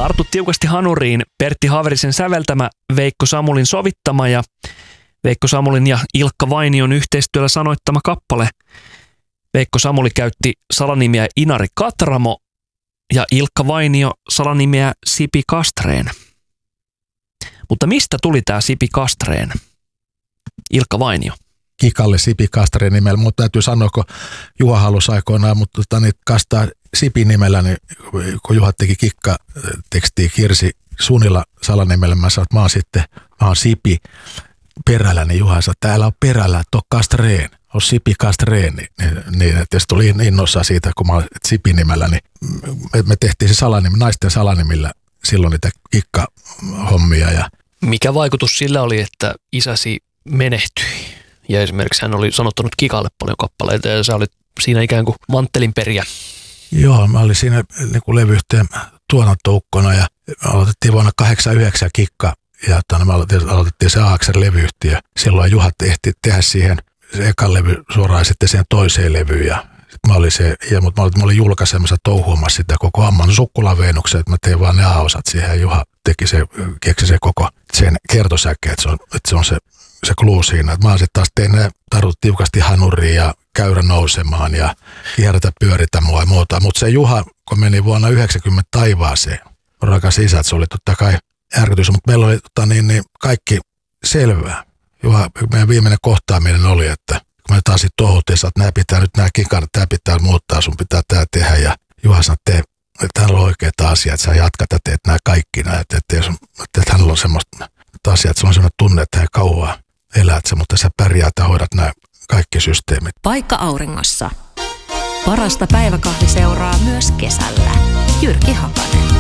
Tartu tiukasti hanuriin, Pertti Haverisen säveltämä, Veikko Samulin sovittama ja Veikko Samulin ja Ilkka Vainion yhteistyöllä sanoittama kappale. Veikko Samuli käytti salanimiä Inari Katramo ja Ilkka Vainio salanimiä Sipi Kastreen. Mutta mistä tuli tämä Sipi Kastreen? Ilkka Vainio. Kikalle Sipi Kastreen nimellä, mutta täytyy sanoa, kun Juha halusi aikoinaan, mutta niitä kastaa Sipi nimellä, niin kun Juha teki kikkatekstiä Kirsi Sunila salanimellä, mä sanoin, että mä oon Sipi perällä, niin Juha sanoi, että täällä on perällä, että on Kastreen, on Sipi Kastreen, niin että se tuli innoissaan siitä, kun mä oon Sipi nimellä, niin me tehtiin se salanimi, naisten salanimillä silloin niitä kikkahommia. Ja mikä vaikutus sillä oli, että isäsi menehtyi? Ja esimerkiksi hän oli sanottanut Kikalle paljon kappaleita ja sä olit siinä ikään kuin manttelinperiä. Joo, mä olin siinä niin kuin levyyhtiön tuotantoukkona ja aloitettiin vuonna 1989 Kikka ja me aloitettiin se AXR-levyyhtiö. Silloin Juha ehti tehdä siihen se ekan levy suoraan sitten siihen toiseen levyyn ja mutta mä olin julkaisemassa touhuamassa sitä koko Amman Sukkulan Veenuksen, että mä tein vaan ne A-osat siihen ja Juha keksi se koko sen kertosäke, että se on se clue siinä. Että mä sitten taas tein ne tarvitut tiukasti hanuriin ja käyrä nousemaan ja kierrätä pyöritä mua ja muuta. Mutta se Juha, kun meni vuonna 1990 taivaaseen, rakas isä, että se oli totta kai järkytys, mutta meillä oli kaikki selvää. Juha, meidän viimeinen kohtaaminen oli, että kun me taas sitten tohuttiin, että nämä kikarat, tämä pitää muuttaa, sun pitää tämä tehdä. Ja Juha sanoi, että hänellä on oikeita asiaa, että sä jatkat ja teet nämä kaikki. Että hänellä on semmoista asiaa, että se on semmoinen tunne, että hän kauaa elät sä, mutta sä pärjäät ja hoidat nämä kaikki systeemit. Paikka auringossa. Parasta päiväkahviseuraa myös kesällä. Jyrki Hakanen.